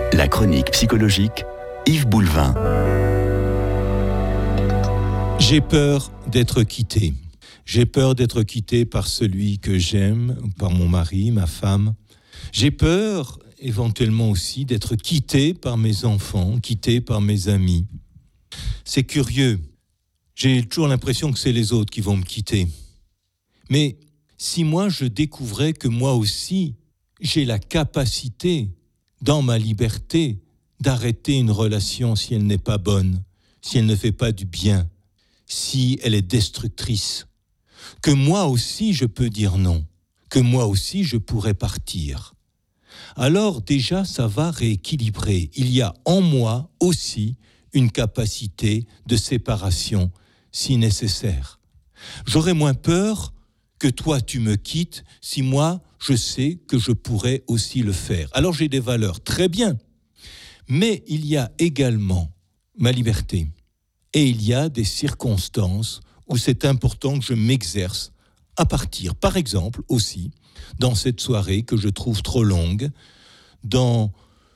La chronique psychologique, Yves Boulevin. J'ai peur d'être quitté. J'ai peur d'être quitté par celui que j'aime, par mon mari, ma femme. J'ai peur, éventuellement aussi, d'être quitté par mes enfants, quitté par mes amis. C'est curieux. J'ai toujours l'impression que c'est les autres qui vont me quitter. Mais si moi je découvrais que moi aussi, j'ai la capacité, dans ma liberté, d'arrêter une relation si elle n'est pas bonne, si elle ne fait pas du bien, si elle est destructrice, que moi aussi je peux dire non, que moi aussi je pourrais partir. Alors déjà ça va rééquilibrer. Il y a en moi aussi une capacité de séparation si nécessaire. J'aurais moins peur que toi tu me quittes si moi je sais que je pourrais aussi le faire. Alors j'ai des valeurs, très bien. Mais il y a également ma liberté. Et il y a des circonstances où c'est important que je m'exerce à partir. Par exemple, aussi, dans cette soirée que je trouve trop longue, dans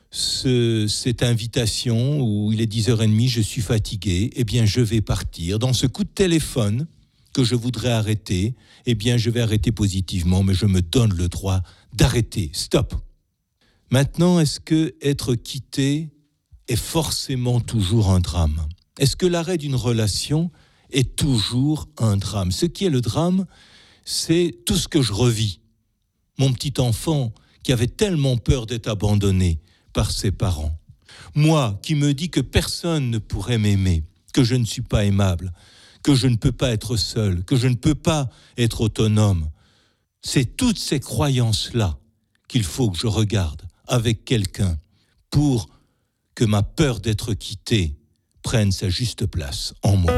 cette invitation où il est 10h30, je suis fatigué, eh bien je vais partir. Dans ce coup de téléphone que je voudrais arrêter, eh bien je vais arrêter positivement, mais je me donne le droit d'arrêter. Stop. Maintenant, est-ce que être quitté est forcément toujours un drame ? Est-ce que l'arrêt d'une relation est toujours un drame ? Ce qui est le drame, c'est tout ce que je revis. Mon petit enfant qui avait tellement peur d'être abandonné par ses parents. Moi qui me dis que personne ne pourrait m'aimer, que je ne suis pas aimable, que je ne peux pas être seul, que je ne peux pas être autonome. C'est toutes ces croyances-là qu'il faut que je regarde avec quelqu'un pour que ma peur d'être quitté prenne sa juste place en moi.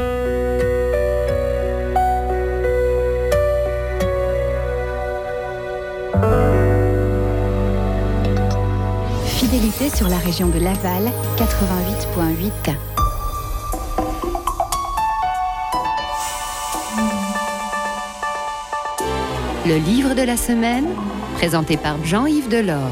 Fidélité sur la région de Laval, 88.8. Le livre de la semaine, présenté par Jean-Yves Delors.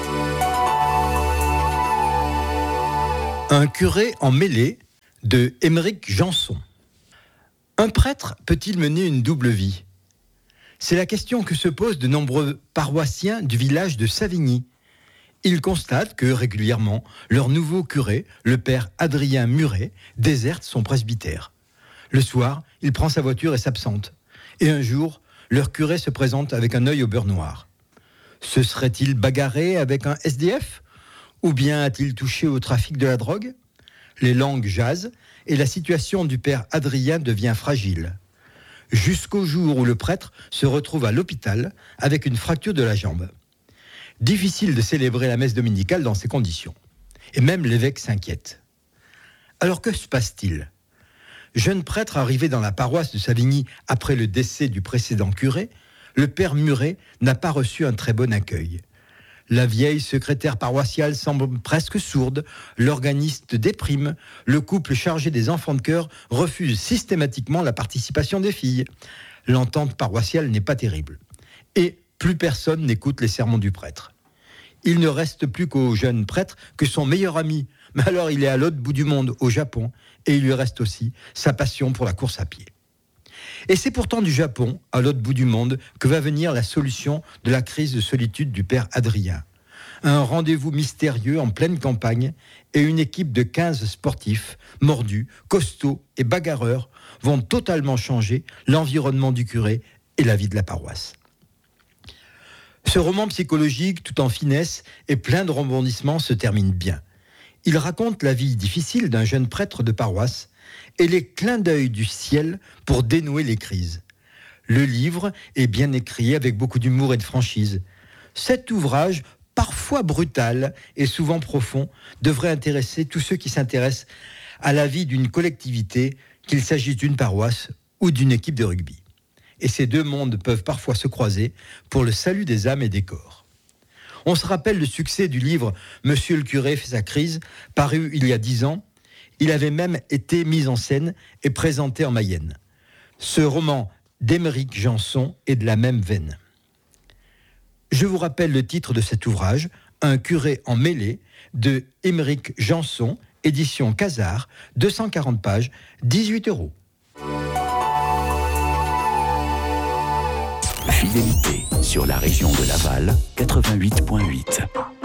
Un curé en mêlée de Émeric Janson. Un prêtre peut-il mener une double vie ? C'est la question que se posent de nombreux paroissiens du village de Savigny. Ils constatent que régulièrement, leur nouveau curé, le père Adrien Muret, déserte son presbytère. Le soir, il prend sa voiture et s'absente. Et un jour, leur curé se présente avec un œil au beurre noir. Se serait-il bagarré avec un SDF ? Ou bien a-t-il touché au trafic de la drogue ? Les langues jasent et la situation du père Adrien devient fragile. Jusqu'au jour où le prêtre se retrouve à l'hôpital avec une fracture de la jambe. Difficile de célébrer la messe dominicale dans ces conditions. Et même l'évêque s'inquiète. Alors que se passe-t-il ? Jeune prêtre arrivé dans la paroisse de Savigny après le décès du précédent curé, le père Muret n'a pas reçu un très bon accueil. La vieille secrétaire paroissiale semble presque sourde, l'organiste déprime, le couple chargé des enfants de chœur refuse systématiquement la participation des filles. L'entente paroissiale n'est pas terrible. Et plus personne n'écoute les sermons du prêtre. Il ne reste plus qu'au jeune prêtre que son meilleur ami. Mais alors il est à l'autre bout du monde, au Japon, et il lui reste aussi sa passion pour la course à pied. Et c'est pourtant du Japon, à l'autre bout du monde, que va venir la solution de la crise de solitude du père Adrien. Un rendez-vous mystérieux en pleine campagne et une équipe de 15 sportifs, mordus, costauds et bagarreurs vont totalement changer l'environnement du curé et la vie de la paroisse. Ce roman psychologique, tout en finesse et plein de rebondissements, se termine bien. Il raconte la vie difficile d'un jeune prêtre de paroisse et les clins d'œil du ciel pour dénouer les crises. Le livre est bien écrit avec beaucoup d'humour et de franchise. Cet ouvrage, parfois brutal et souvent profond, devrait intéresser tous ceux qui s'intéressent à la vie d'une collectivité, qu'il s'agisse d'une paroisse ou d'une équipe de rugby. Et ces deux mondes peuvent parfois se croiser pour le salut des âmes et des corps. On se rappelle le succès du livre « Monsieur le curé fait sa crise », paru il y a 10 ans. Il avait même été mis en scène et présenté en Mayenne. Ce roman d'Émeric Janson est de la même veine. Je vous rappelle le titre de cet ouvrage, Un curé en mêlée de Émeric Janson, édition Casar, 240 pages, 18 €. Fidélité sur la région de Laval, 88.8.